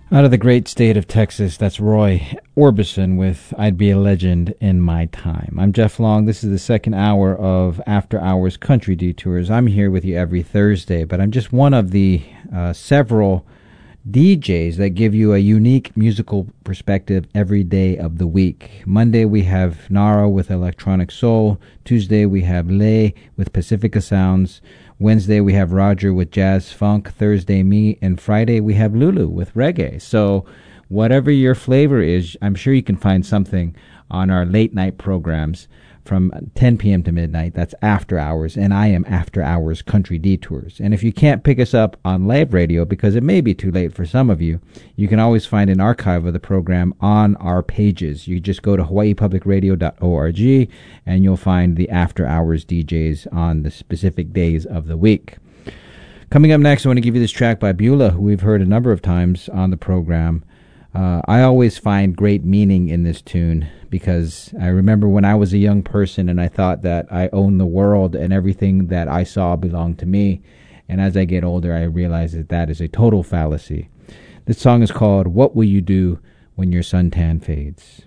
Out of the great state of Texas, that's Roy Orbison with I'd Be a Legend in My Time. I'm Jeff Long. This is the second hour of After Hours Country Detours. I'm here with you every Thursday, but I'm just one of the several DJs that give you a unique musical perspective every day of the week. Monday we have Nara with Electronic Soul. Tuesday we have Lay with Pacifica Sounds. Wednesday we have Roger with Jazz Funk. Thursday me, and Friday we have Lulu with Reggae. So whatever your flavor is, I'm sure you can find something on our late night programs from 10 p.m. to midnight. That's After Hours, and I am After Hours Country Detours. And if you can't pick us up on live radio, because it may be too late for some of you, you can always find an archive of the program on our pages. You just go to hawaiipublicradio.org, and you'll find the After Hours DJs on the specific days of the week. Coming up next, I want to give you this track by Beulah, who we've heard a number of times on the program. I always find great meaning in this tune because I remember when I was a young person and I thought that I owned the world and everything that I saw belonged to me. And as I get older, I realize that that is a total fallacy. This song is called What Will You Do When Your Suntan Fades?